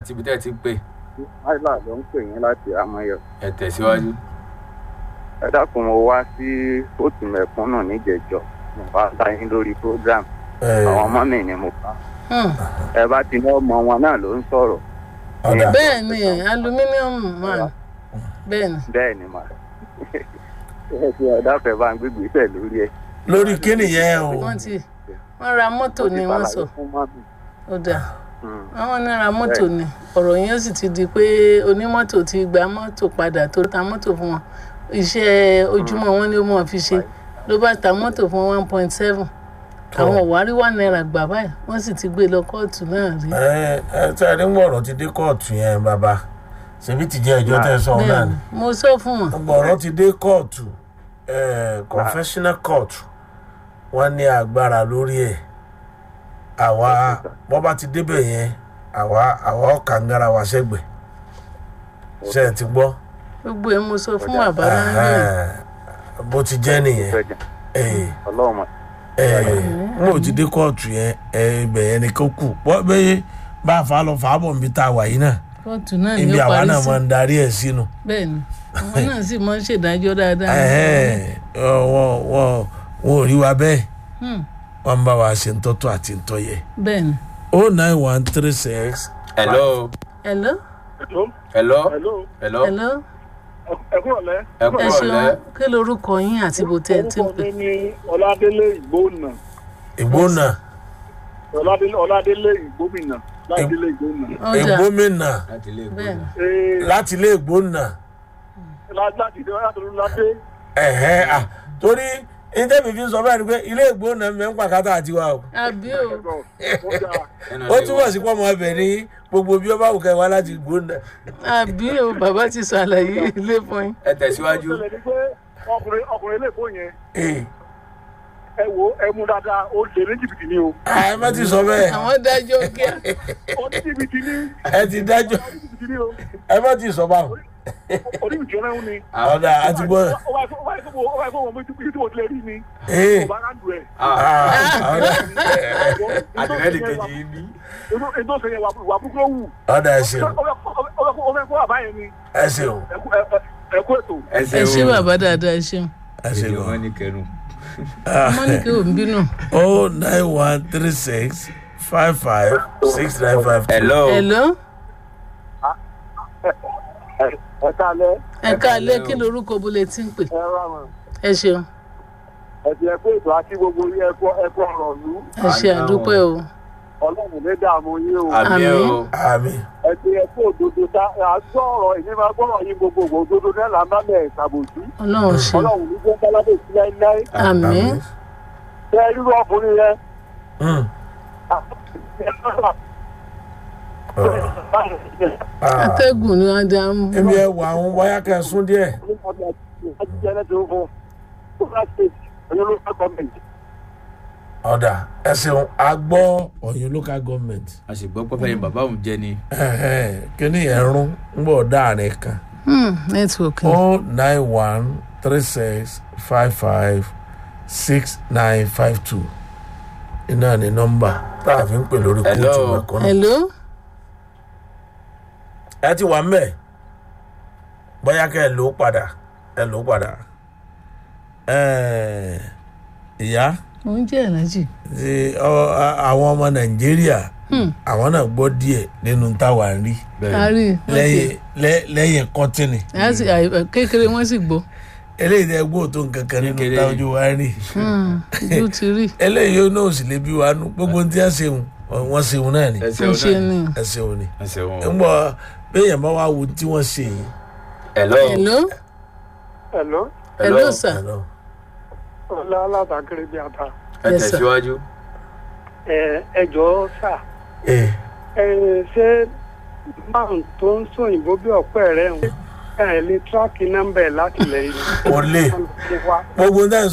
àti ibi tẹ́ ẹ ti pè. Máìlà ló ń pè yín láti Amáyọ. Ẹ tẹ̀síwájú. Ẹ dákun mo wá sí kóòtù mẹ̀kúnnù níjẹ̀jọ́. Mo bá ta yín lórí program. Àwọn ọmọ mi ni mo bá. Ẹ bá ti ní ọmọ wọn náà ló ń sọ̀rọ̀. bẹ́ẹ̀ ni aluminium man bẹ́ẹ̀ ni. Bẹ́ẹ̀ ni mà. Ẹ ti ọ̀dà fẹ́ bá ń gbégbé pẹ̀ lórí ẹ̀. lórí kíni yẹn o. wọ́n ra mọ́tò ni wọ́n sọ. ó dáa àwọn náà ra mọ́tò ni ọ̀rọ̀ yẹn sì ti di pé onímọ́tò ti gba mọ́tò padà tó ta mọ́tò fún wọn iṣẹ́ ojúmọ́ wọn ni ó mọ̀ fi ṣe ló bá ta mọ́tò fún 1.7 àwọn ọ̀wárí wà náírà gbà báyìí wọ́n sì ti gbé lọ kóòtù náà rí. tí a ní gbọ̀rọ̀ ti dé kóòtù yẹn bàbá ṣebí ti jẹ́ ẹjọ́ tẹ́ sọ náà ni. mo sọ fún wọn. gbọ̀rọ̀ ti dé kóòtù confessional court wọ́n ní agbára lórí ẹ̀ àwa bọ́ bá ti débẹ̀ yẹn àwa kàngara wa sẹ́gbẹ̀ ṣe ẹ ti gbọ́. gbogbo ẹ mo sọ fún bàbá náà. bó ti jẹ́ nìyẹn mo ti dé kóòtù yẹn ibẹ̀ yẹn ni kó kù bẹ́ẹ̀ bá a fà á lọ fà á bọ̀ níbi tá a wà yìí náà kóòtù náà ni ibi ó àwa parí náà sí. máa ń darí ẹ̀ sínú. bẹ́ẹ̀ni àwọn náà sì máa ń ṣèdájọ́ dáadáa. wọn ò rí wa bẹ́ẹ̀ wọ́n ń bá wa ṣe ntọ́tọ́ àti ntọ́yẹ. bẹ́ẹ̀ni. 09136. hello. hello. hello. hello. hello. Ẹ kúrọ̀lẹ́. ẹ ẹ kúrò ṣeun lẹ́. kí lorúkọ yín àti bó tẹ ẹ ti ń Orúkọ pè. mi ni Ọládélé Ìgbónà. ìgbóná Ọládélé Ìgbómìnà. Ọládélé Ìgbónà. ọjà ìgbómìnà láti ilé ìgbóná. bẹ́ẹ̀ni. láti ilé ìgbóná. Láti torí ìtẹ́mi fi ń sọ bẹ́ẹ̀ ni pé ilé ìgbóná mẹ́ ń pàkátà àti wa o. àbí o. ó túbọ̀ sí pọ́ mọ́ ẹbẹ̀ ní gbogbo bí ó bá wù kẹ́ wá láti ìgbóná. àbí o bàbá ti ṣàlàyé ilé fún yín. ẹ tẹ̀síwájú. ọkùnrin ilé ìbò yẹn ẹ ẹ wo ẹ mú dáadáa ó lè ní jìbìtì ni o. ẹ má ti sọ bẹ́ẹ̀ àwọn dájọ́ kíá. ó ní jìbìtì ni. ẹ ti dájọ́ ó ní jìbìtì ni o. ẹ má ti sọ báwọn. ó ní jìbìtì ọ̀rẹ́ ni. ọ̀dà àti gbọ́. ó wá ẹ̀fọ́ wọn bí tí mo ti lè rí ni. Ee. kò bá rán dùn ẹ̀. àtẹ̀lẹ́dì kejì yìí bí. ètò ìṣẹ̀yẹ wà burúkú ló wù. ọ̀dà ẹ ṣeun ó fẹ́ kó àbá yẹn ni. ẹ ṣeun ẹ kú ètò. ẹ ṣé bàbá dáadáa ẹ ṣeun. ẹ ṣe ṣeun. wọn ní kẹrù. ọmọ ní kí o ń bínú. 09136 55 6952. hello. hello. ẹ kálẹ́. ẹ káalẹ́ kí lorúkọ bó lè ti ń pè. ẹ rà wọn. ẹ ṣeun. ẹ ti ẹ pé ètò àti gbogbo yẹ ẹkọ ọ̀rọ̀ lù. ẹ ṣe àdúpẹ́ o. Ọlọ́run lè dààmú yín o. àmì o. àmì. ẹ ti ẹ pé òdodo ta àgbọ̀ ọ̀rọ̀ ìní máa gbọ́rọ̀ yín gbogbo òdodo náà là ń bá lẹ̀ ṣàbòsí. ọlọ́run ṣe. Ọlọ́run ní jẹ́ kálábẹ̀ sí láíláí. àmín. Ṣé irú ọkùnrin yẹn? atẹ́gùn ni wọ́n dá mú. èmi ẹ wà àwọn wáyà kẹsùn díẹ̀. ọ̀dà ẹ ṣeun a gbọ́ Ọ̀yọ́ local government. a sì gbọ́ pẹ́fẹ́ yẹn bàbá òun jẹ ni. kíní yẹn rún ń bọ̀ dáàrin kan. nẹ́tíwọ̀kì. 09136 55 6952 iná ni nọ́mbà tá a fi ń pè lórí kóòtù Hello. mẹ́kọ́nà. hello. ẹ ti wà ń bẹ̀ bóyá kẹ́ ẹ lò ó padà ìyá mo ń jẹ́ ìrántí. àwọn ọmọ Nàìjíríà àwọn náà gbọ́ díẹ̀ nínú táwa ń rí kárí lẹ́yìn kọ́tìnì kékeré wọ́n sì gbọ́. eléyìí tẹ́ gbọ́ tó nǹkan kan nínú táwọn ojú wa ń rí ojú ti rí. eléyìí yóò náà sì lè bí wa nú gbogbo tí a ṣeun wọ́n ṣeun náà ni ẹ ṣe ni. ẹ ṣeun ni ẹ ṣeun. ń bọ̀ béèyàn bá wá wo tí wọ́n ṣe yìí. hello. hello. Hello. hello sir. Hello. Ọlá alábàákiri bí ata. ẹ tẹ̀síwájú. Ẹ jọ̀ọ́ sà. Ṣé máa tó ń sòyìnbó bí ọ̀pẹ rẹ̀ ń lè tíráàkì nọ́mbà ẹ̀ láti lẹ́yìn. Kò lè. Gbogbo náà